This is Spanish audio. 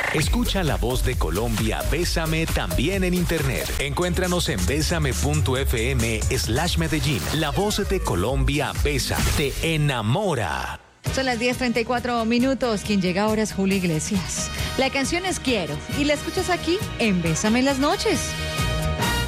Escucha la voz de Colombia, Bésame, también en internet. Encuéntranos en besame.fm/Medellín. La voz de Colombia, Besa, te enamora. Son las 10:34. Quien llega ahora es Julio Iglesias. La canción es Quiero y la escuchas aquí en Bésame en las noches.